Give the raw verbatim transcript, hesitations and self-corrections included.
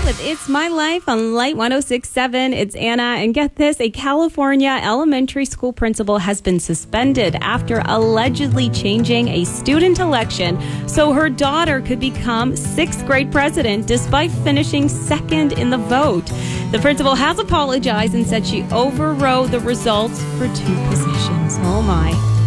with It's My Life on Light one oh six point seven. It's Anna. And get this, a California elementary school principal has been suspended after allegedly changing a student election so her daughter could become sixth grade president despite finishing second in the vote. The principal has apologized and said she overrode the results for two positions. Oh, my.